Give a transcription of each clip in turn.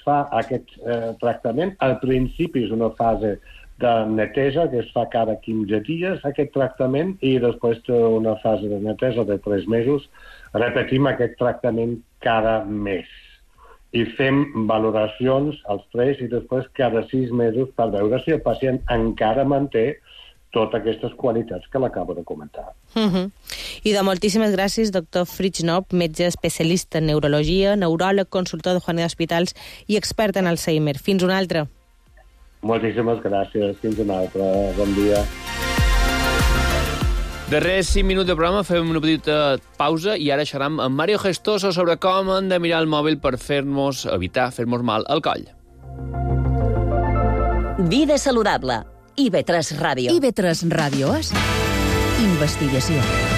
fa aquest tractament. Al principi és una fase de neteja que es fa cada 15 dies, aquest tractament, i després una fase de neteja de 3 mesos. Repetim aquest tractament cada mes. I fem valoracions als 3 i després cada 6 mesos per veure si el pacient encara manté totes aquestes qualitats que l'acabo de comentar. I de moltíssimes gràcies, doctor Fritz Knoop, metge especialista en neurologia, neuròleg, consultor de Juaneda Hospitals i expert en Alzheimer. Fins una altra. Moltíssimes gràcies. Fins una altra. Bon dia. Darrers 5 minuts de programa, fem una petita pausa i ara xerram amb Mario Gestoso sobre com hem de mirar el mòbil per evitar fer-nos mal al coll. Vida saludable. IB3 Ràdio. IB3 Ràdio és investigació.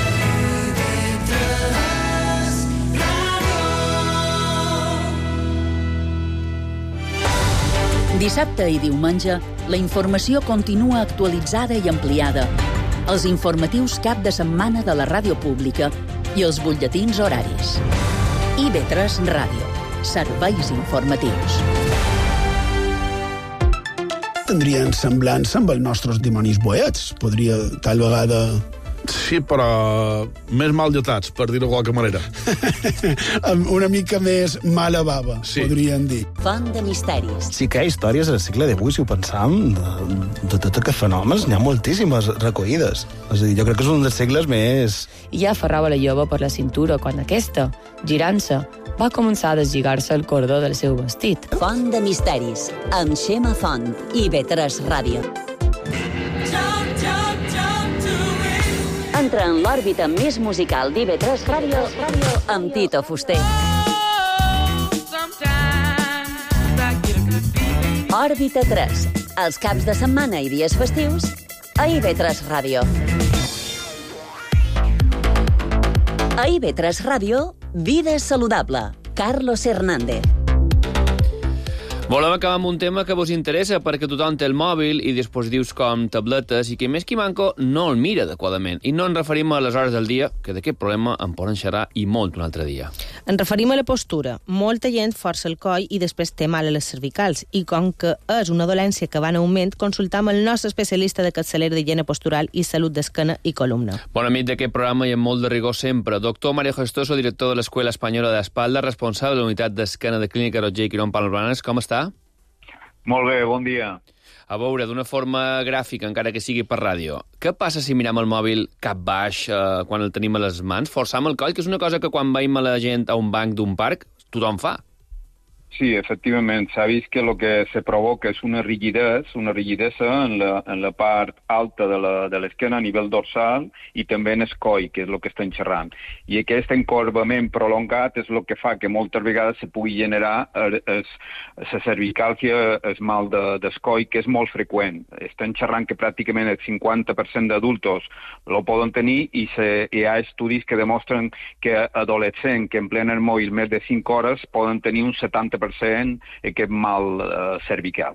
Dissabte i diumenge, la informació continua actualitzada i ampliada. Els informatius cap de setmana de la ràdio pública i els butlletins horaris. IB3 Ràdio. Serveis informatius. Tindrien semblança amb els nostres dimonis boets. Podria, tal vegada... Sí, però més mal dotats, per dir-ho de qualque manera. Una mica més mala bava, sí. Podríem dir. Font de misteris. Sí que hi ha històries al segle d'avui, si ho pensam, de tots aquests fenòmens, n'hi ha moltíssimes recollides. És a dir, jo crec que és un dels segles més... I ja aferrava la jove per la cintura quan aquesta, girant-se, va començar a deslligar-se el cordó del seu vestit. Font de misteris, amb Xema Font, IB3 Ràdio. Entra en l'òrbita més musical d'IB3 Ràdio amb Tito Fuster. Òrbita 3, els caps de setmana i dies festius a IB3 Ràdio. A IB3 Ràdio, Vida saludable. Carlos Hernández. Volem acabar amb un tema que vos interessa perquè tothom té el mòbil i dispositius com tabletes i que més que manco no el mira adequadament. I no ens referim a les hores del dia, que d'aquest problema en poden xerrar i molt un altre dia. Ens referim a la postura. Molta gent força el coll i després té mal a les cervicals. I com que és una dolència que va en augment, consultam el nostre especialista de capçalera d'higiene postural i salut d'esquena i columna. Bon amic d'aquest programa i amb molt de rigor sempre. Doctor Mario Gestoso, director de l'Escuela Espanyola d'Espalda, responsable de la unitat d'esquena de Clínica Roger i Quirón Palmes Blanes. Com està? Molt bé, bon dia. A veure, d'una forma gràfica, encara que sigui per ràdio, què passa si miram el mòbil cap baix quan el tenim a les mans? Forçam el coll, que és una cosa que quan veiem a la gent a un banc d'un parc, tothom fa. Sí, efectivament, s'ha vist que el que se provoca és una rigidesa en la part alta de l'esquena a nivell dorsal i també en el coll, que és el que estem xerrant. I aquest encorbament prolongat és el que fa que moltes vegades se pugui generar la cervicàlgia, el mal del coll, que és molt freqüent. Estem xerrant que pràcticament el 50% d'adultos lo poden tenir i hi ha estudis que demostren que adolescents que emplenen el mòbil més de 5 hores poden tenir un 70% aquest mal cervical.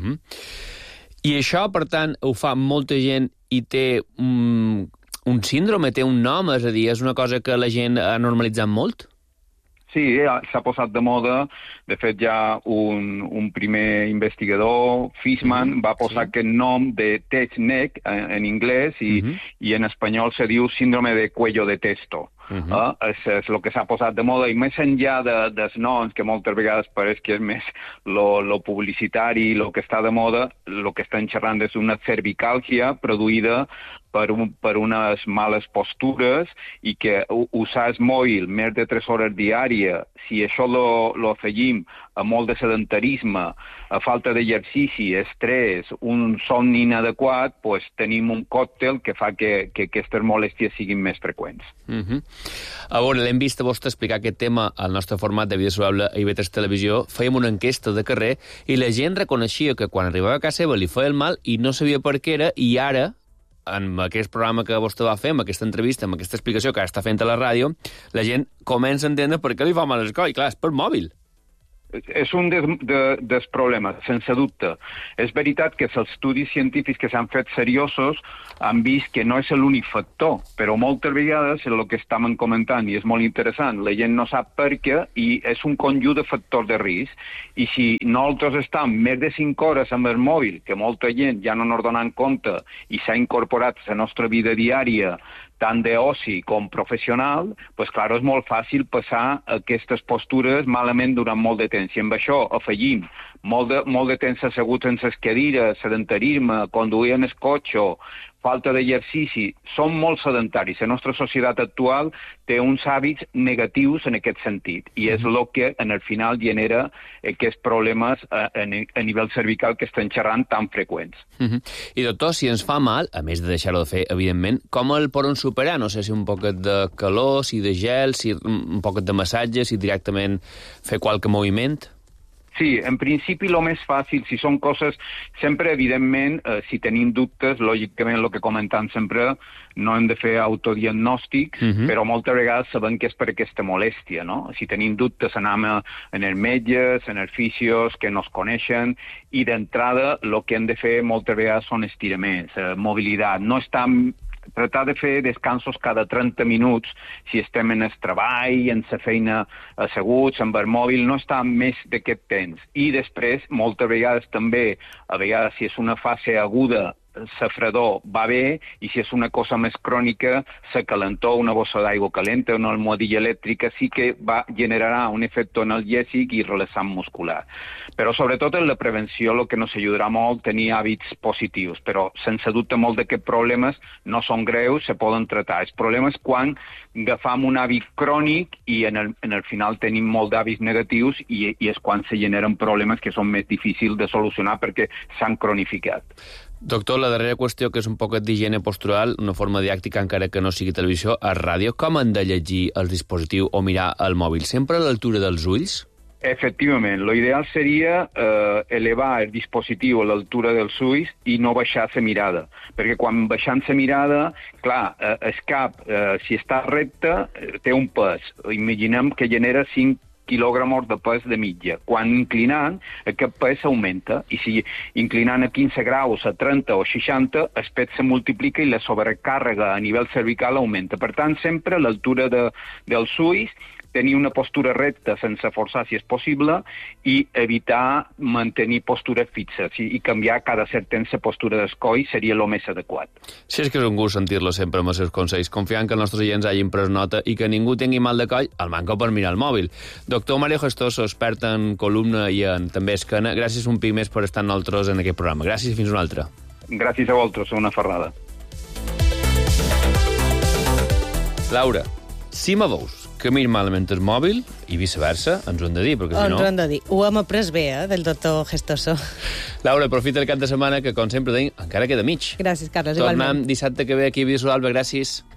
I això, per tant, ho fa molta gent i té un síndrome, té un nom, és a dir, és una cosa que la gent ha normalitzat molt? Sí, s'ha posat de moda. De fet, ja un primer investigador, Fishman, va posar aquest nom de test neck en anglès i en espanyol se diu síndrome de cuello de testo. És el que s'ha posat de moda i més enllà dels noms, que moltes vegades pareix que és més lo publicitari, lo que està de moda, el que estan xerrant és una cervicàlgia produïda per unes males postures i que usar el mòbil més de 3 hores diàries, si això lo afegim a molt de sedentarisme, a falta d'exercici, estrès, un son inadequat, pues tenim un còctel que fa que aquestes molèsties siguin més freqüents. A veure, l'hem vist a vostè explicar aquest tema al nostre format de Vida Saludable a IB3 Televisió. Fèiem una enquesta de carrer i la gent reconeixia que quan arribava a casa seva li feia el mal i no sabia per què era, i ara, en aquest programa que vostè va fer, amb aquesta entrevista, amb aquesta explicació que ara està fent a la ràdio, la gent comença a entendre per què li fa mal el coll. Clar, és per mòbil. És un dels problemes, sense dubte. És veritat que els estudis científics que s'han fet seriosos han vist que no és l'únic factor, però moltes vegades el que estàvem comentant, i és molt interessant, la gent no sap per què, i és un conjunt de factors de risc. I si nosaltres estem més de 5 hores amb el mòbil, que molta gent ja no ens donen compte i s'ha incorporat a la nostra vida diària, tant d'oci com professional, doncs, clar, és molt fàcil passar aquestes postures malament durant molt de temps. I amb això afegim molt de temps asseguts en les cadires, sedentarisme, conduir en el cotxe, falta d'exercici, són molt sedentaris. La nostra societat actual té uns hàbits negatius en aquest sentit, i és el que, en el final, genera aquests problemes a nivell cervical que estem xerrant tan freqüents. I, doctor, si ens fa mal, a més de deixar-ho de fer, evidentment, com el poden superar? No sé si un poquet de calor, si de gel, si un poquet de massatge, si directament fer qualque moviment? Sí, en principi el més fàcil, si són coses, sempre, evidentment, si tenim dubtes, lògicament, el que comentam sempre, no hem de fer autodiagnòstics, però moltes vegades sabem que és per aquesta molèstia, no? Si tenim dubtes, anem en els metges, en els fisios, que no es coneixen, i d'entrada el que hem de fer moltes vegades són estiraments, mobilitat. No és tan tratar de fer descansos cada 30 minuts si estem en el treball, en la feina asseguts, amb el mòbil, no està més d'aquest temps. I després, moltes vegades també, a vegades si és una fase aguda, la fredor va bé, i si és una cosa més crònica, la calentor, una bossa d'aigua calenta, una almohadilla elèctrica, sí que generarà un efecte analgèsic i relaxant muscular. Però sobretot en la prevenció el que nos ajudarà molt tenir hàbits positius, però sense dubte molt d'aquests problemes no són greus, se poden tratar. El problema és quan agafam un hàbit crònic i en el final tenim molt d'hàbits negatius i és quan se generen problemes que són més difícils de solucionar perquè s'han cronificat. Doctor, la darrera qüestió, que és un poquet d'higiene postural, una forma didàctica encara que no sigui televisió, a ràdio, com han de llegir el dispositiu o mirar el mòbil? Sempre a l'altura dels ulls? Efectivament, l'ideal seria elevar el dispositiu a l'altura dels ulls i no baixar la mirada, perquè quan baixant la mirada, clar, el cap, si està recte, té un pes. Imaginem que genera 5 quilograms de pes de mitja. Quan inclinant, aquest pes augmenta, i si inclinant a 15 graus, a 30 o 60, el pes se multiplica i la sobrecàrrega a nivell cervical augmenta. Per tant, sempre a l'altura dels ulls, tenir una postura recta sense forçar si és possible i evitar mantenir postures fixes i canviar cada cert temps la postura del coll seria el més adequat. Sí, és que és un gust sentir-lo sempre amb els seus consells, confiant que els nostres oients hagin pres nota i que ningú tingui mal de coll al manco per mirar el mòbil. Doctor Mario Gestoso, expert en columna i en també esquena, gràcies un pic més per estar amb nosaltres en aquest programa. Gràcies i fins una altra. Gràcies a vosaltres, una ferrada. Laura, si me veus que mir malament el mòbil, i viceversa, ens ho hem de dir, perquè si no... Ens ho hem de dir. Ho hem après bé, del doctor Gestoso. Laura, aprofita el cap de setmana, que, com sempre, encara queda mig. Gràcies, Carles, igualment. Tornem dissabte que ve aquí a Vida Solar. Gràcies.